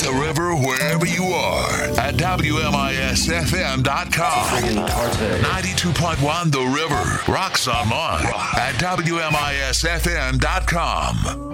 The River wherever you are at WMISFM.com. 92.1 The River. Rocks on Lawn at WMISFM.com.